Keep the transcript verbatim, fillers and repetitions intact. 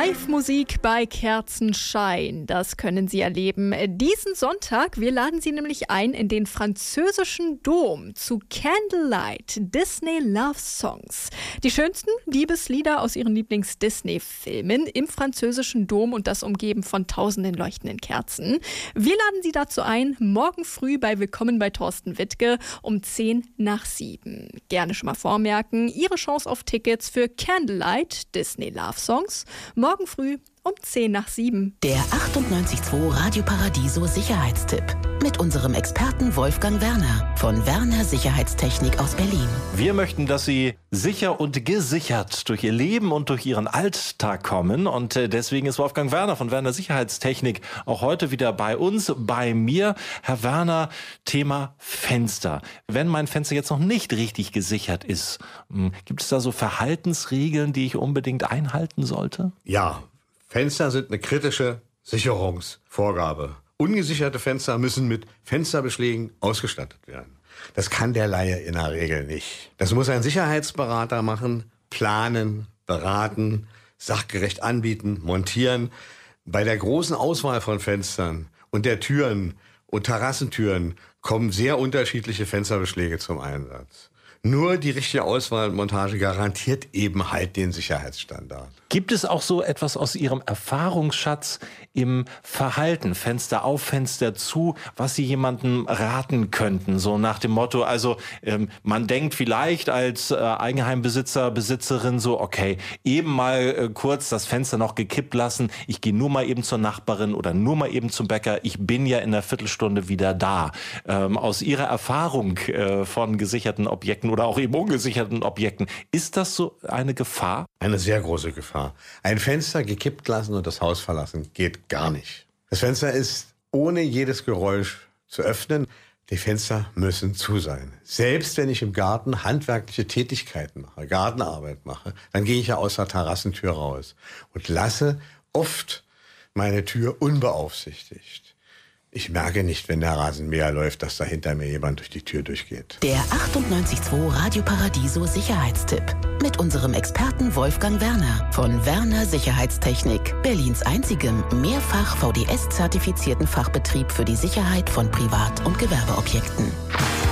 Live-Musik bei Kerzenschein, das können Sie erleben diesen Sonntag. Wir laden Sie nämlich ein in den französischen Dom zu Candlelight Disney Love Songs. Die schönsten Liebeslieder aus Ihren Lieblings-Disney-Filmen im französischen Dom und das umgeben von tausenden leuchtenden Kerzen. Wir laden Sie dazu ein, morgen früh bei Willkommen bei Thorsten Wittke um zehn nach sieben. Gerne schon mal vormerken, Ihre Chance auf Tickets für Candlelight Disney Love Songs morgen früh um zehn nach sieben. Der achtundneunzig Komma zwei Radio Paradiso Sicherheitstipp mit unserem Experten Wolfgang Werner von Werner Sicherheitstechnik aus Berlin. Wir möchten, dass Sie sicher und gesichert durch Ihr Leben und durch Ihren Alltag kommen. Und deswegen ist Wolfgang Werner von Werner Sicherheitstechnik auch heute wieder bei uns, bei mir. Herr Werner, Thema Fenster. Wenn mein Fenster jetzt noch nicht richtig gesichert ist, gibt es da so Verhaltensregeln, die ich unbedingt einhalten sollte? Ja. Fenster sind eine kritische Sicherungsvorgabe. Ungesicherte Fenster müssen mit Fensterbeschlägen ausgestattet werden. Das kann der Laie in der Regel nicht. Das muss ein Sicherheitsberater machen, planen, beraten, sachgerecht anbieten, montieren. Bei der großen Auswahl von Fenstern und der Türen und Terrassentüren kommen sehr unterschiedliche Fensterbeschläge zum Einsatz. Nur die richtige Auswahl und Montage garantiert eben halt den Sicherheitsstandard. Gibt es auch so etwas aus Ihrem Erfahrungsschatz im Verhalten, Fenster auf, Fenster zu, was Sie jemandem raten könnten? So nach dem Motto, also ähm, man denkt vielleicht als äh, Eigenheimbesitzer, Besitzerin so, okay, eben mal äh, kurz das Fenster noch gekippt lassen. Ich gehe nur mal eben zur Nachbarin oder nur mal eben zum Bäcker. Ich bin ja in einer Viertelstunde wieder da. Ähm, aus Ihrer Erfahrung äh, von gesicherten Objekten oder auch eben ungesicherten Objekten, ist das so eine Gefahr? Eine sehr große Gefahr. Ein Fenster gekippt lassen und das Haus verlassen geht gar nicht. Das Fenster ist ohne jedes Geräusch zu öffnen. Die Fenster müssen zu sein. Selbst wenn ich im Garten handwerkliche Tätigkeiten mache, Gartenarbeit mache, dann gehe ich ja aus der Terrassentür raus und lasse oft meine Tür unbeaufsichtigt. Ich merke nicht, wenn der Rasenmäher läuft, dass da hinter mir jemand durch die Tür durchgeht. Der achtundneunzig Komma zwei Radio Paradiso Sicherheitstipp mit unserem Experten Wolfgang Werner von Werner Sicherheitstechnik, Berlins einzigem mehrfach V D S-zertifizierten Fachbetrieb für die Sicherheit von Privat- und Gewerbeobjekten.